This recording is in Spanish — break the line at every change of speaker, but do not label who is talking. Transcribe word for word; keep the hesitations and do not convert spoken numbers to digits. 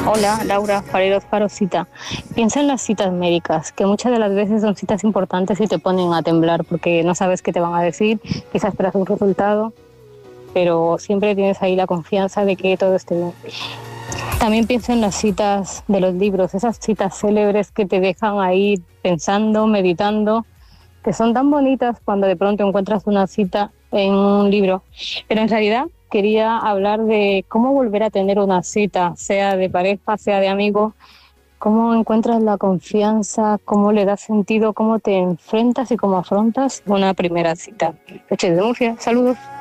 Hola, Laura, Faredos Farosita. Piensa en las citas médicas, que muchas de las veces son citas importantes y te ponen a temblar porque no sabes qué te van a decir, quizás esperas un resultado, pero siempre tienes ahí la confianza de que todo esté bien. También pienso en las citas de los libros, esas citas célebres que te dejan ahí pensando, meditando, que son tan bonitas cuando de pronto encuentras una cita en un libro. Pero en realidad quería hablar de cómo volver a tener una cita, sea de pareja, sea de amigo, cómo encuentras la confianza, cómo le das sentido, cómo te enfrentas y cómo afrontas una primera cita. Leche de Murcia, saludos.